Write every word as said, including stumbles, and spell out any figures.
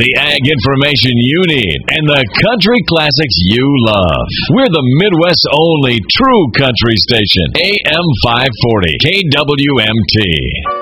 the ag information you need, and the country classics you love. We're the Midwest's only true country station. A M five forty, K W M T.